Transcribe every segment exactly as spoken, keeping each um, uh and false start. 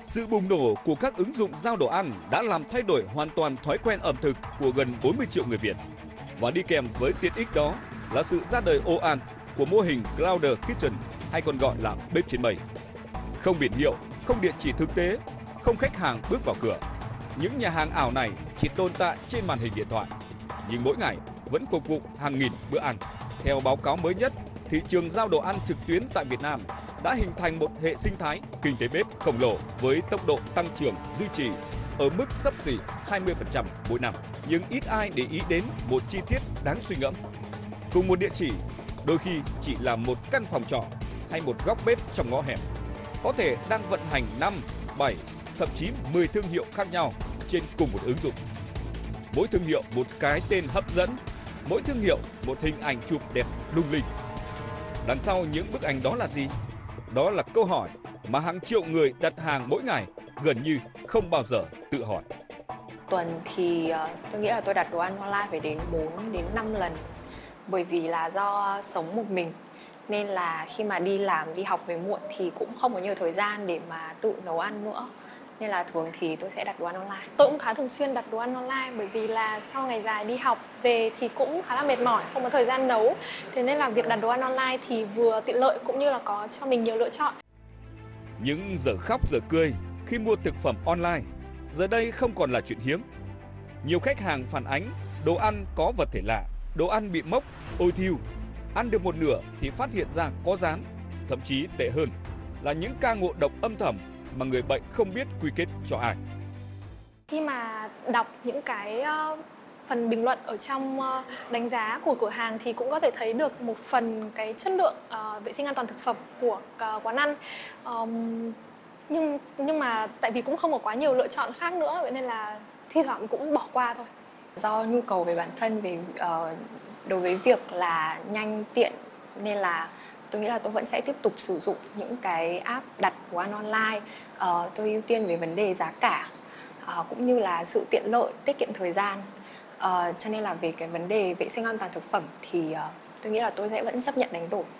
Sự bùng nổ của các ứng dụng giao đồ ăn đã làm thay đổi hoàn toàn thói quen ẩm thực của gần bốn mươi triệu người Việt. Và đi kèm với tiện ích đó là sự ra đời ồ ạt của mô hình Cloud Kitchen hay còn gọi là bếp trên mây. Không biển hiệu, không địa chỉ thực tế, không khách hàng bước vào cửa. Những nhà hàng ảo này chỉ tồn tại trên màn hình điện thoại, nhưng mỗi ngày vẫn phục vụ hàng nghìn bữa ăn. Theo báo cáo mới nhất, thị trường giao đồ ăn trực tuyến tại Việt Nam đã hình thành một hệ sinh thái kinh tế bếp khổng lồ với tốc độ tăng trưởng duy trì ở mức xấp xỉ hai mươi phần trăm mỗi năm. Nhưng ít ai để ý đến một chi tiết đáng suy ngẫm. Cùng một địa chỉ, đôi khi chỉ là một căn phòng trọ hay một góc bếp trong ngõ hẻm, có thể đang vận hành năm, bảy, thậm chí mười thương hiệu khác nhau trên cùng một ứng dụng. Mỗi thương hiệu một cái tên hấp dẫn, mỗi thương hiệu một hình ảnh chụp đẹp lung linh. Đằng sau những bức ảnh đó là gì? Đó là câu hỏi mà hàng triệu người đặt hàng mỗi ngày gần như không bao giờ tự hỏi. Tuần thì tôi nghĩ là tôi đặt đồ ăn online phải đến bốn đến năm lần. Bởi vì là do sống một mình nên là khi mà đi làm, đi học về muộn thì cũng không có nhiều thời gian để mà tự nấu ăn nữa. Nên là thường thì tôi sẽ đặt đồ ăn online. Tôi cũng khá thường xuyên đặt đồ ăn online bởi vì là sau ngày dài đi học về thì cũng khá là mệt mỏi, không có thời gian nấu. Thế nên là việc đặt đồ ăn online thì vừa tiện lợi cũng như là có cho mình nhiều lựa chọn. Những giờ khóc giờ cười khi mua thực phẩm online giờ đây không còn là chuyện hiếm. Nhiều khách hàng phản ánh đồ ăn có vật thể lạ, đồ ăn bị mốc, ôi thiu, ăn được một nửa thì phát hiện ra có rán, thậm chí tệ hơn là những ca ngộ độc âm thầm mà người bệnh không biết quy kết cho ai. Khi mà đọc những cái phần bình luận ở trong đánh giá của cửa hàng thì cũng có thể thấy được một phần cái chất lượng uh, vệ sinh an toàn thực phẩm của uh, quán ăn. Um, nhưng nhưng mà tại vì cũng không có quá nhiều lựa chọn khác nữa, vậy nên là thi thoảng cũng bỏ qua thôi. Do nhu cầu về bản thân, về uh, đối với việc là nhanh tiện nên là tôi nghĩ là tôi vẫn sẽ tiếp tục sử dụng những cái app đặt đồ ăn online. Uh, tôi ưu tiên về vấn đề giá cả uh, cũng như là sự tiện lợi, tiết kiệm thời gian. Uh, cho nên là về cái vấn đề vệ sinh an toàn thực phẩm thì uh, tôi nghĩ là tôi sẽ vẫn chấp nhận đánh đổi.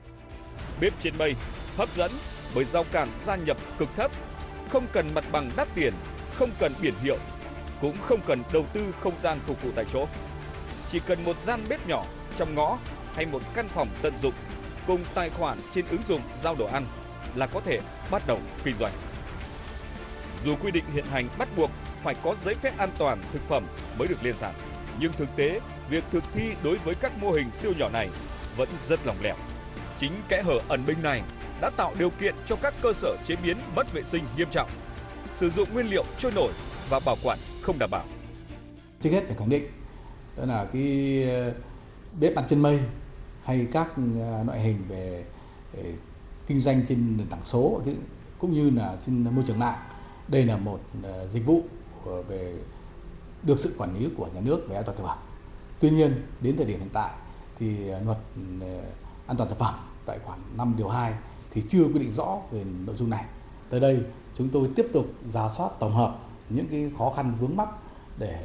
Bếp trên mây hấp dẫn bởi rào cản gia nhập cực thấp, không cần mặt bằng đắt tiền, không cần biển hiệu, cũng không cần đầu tư không gian phục vụ tại chỗ. Chỉ cần một gian bếp nhỏ trong ngõ hay một căn phòng tận dụng cùng tài khoản trên ứng dụng giao đồ ăn là có thể bắt đầu kinh doanh. Dù quy định hiện hành bắt buộc phải có giấy phép an toàn thực phẩm mới được lên sàn, nhưng thực tế việc thực thi đối với các mô hình siêu nhỏ này vẫn rất lỏng lẻo. Chính kẽ hở ẩn mình này đã tạo điều kiện cho các cơ sở chế biến mất vệ sinh nghiêm trọng, sử dụng nguyên liệu trôi nổi và bảo quản không đảm bảo. Trước hết phải khẳng định đó là cái bếp ăn trên mây hay các loại hình về, về kinh doanh trên nền tảng số cũng như là trên môi trường mạng, đây là một dịch vụ về được sự quản lý của nhà nước về an toàn thực phẩm. Tuy nhiên đến thời điểm hiện tại thì luật an toàn thực phẩm tại khoản năm điều hai thì chưa quy định rõ về nội dung này. Tới đây chúng tôi tiếp tục rà soát tổng hợp những cái khó khăn vướng mắc để